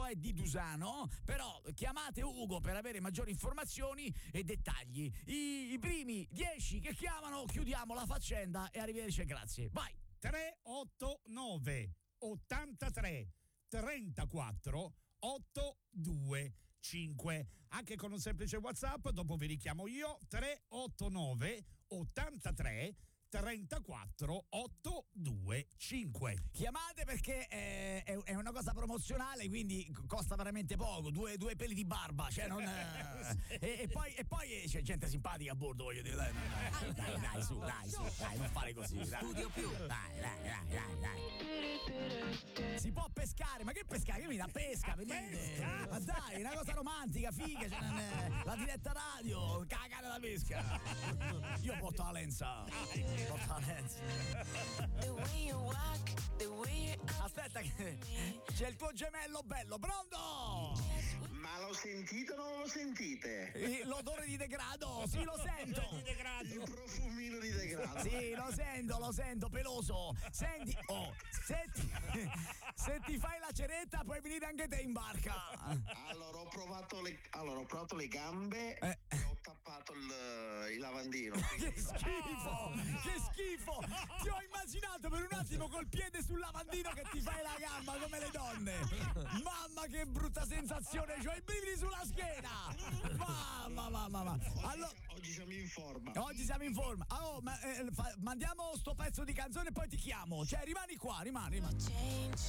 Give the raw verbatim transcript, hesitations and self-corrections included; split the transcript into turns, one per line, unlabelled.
è di Dusano, però chiamate Ugo per avere maggiori informazioni e dettagli. I, i primi dieci che chiamano chiudiamo la faccenda e arrivederci e grazie. Vai!
tre otto nove ottantatré trentaquattro ottantadue cinque. Anche con un semplice WhatsApp, dopo vi richiamo io. tre otto nove ottantatré trentaquattro ottantadue cinque.
Chiamate perché è, è, è una cosa promozionale, quindi costa veramente poco, due, due peli di barba, cioè non e, e poi e poi c'è gente simpatica a bordo, voglio dire, dai, dai, dai, dai, su, dai, su, dai, non fare così, dai. Studio più. Dai, dai, dai, dai, dai. Si può pescare, ma che pescare? Che mi dà pesca, venite. Ma dai, una cosa romantica, figa, cioè, non è- la diretta radio, cagare la pesca. Io porto la lenza. Porto la lenza. Aspetta che c'è il tuo gemello bello, pronto?
Ma lo sentite o non lo sentite?
Eh, L'odore di degrado, sì, lo sento.
Il profumino di degrado.
Sì, lo sento, lo sento, peloso. Senti, oh, se ti, se ti fai la ceretta puoi venire anche te in barca.
Allora ho provato le, allora, ho provato le gambe
Eh.
e ho tappato il, il lavandino.
Che schifo, che schifo. Ti ho immaginato per un attimo col piede sul lavandino che ti fai la gamba come le donne. Mamma che brutta sensazione, c'ho i brividi sulla schiena. Mamma, mamma, mamma. Allora,
Oggi siamo in forma.
oggi siamo in forma. Ah, oh, ma, eh, fa- mandiamo sto pezzo di canzone e poi ti chiamo. Cioè, rimani qua, rimani, rimani.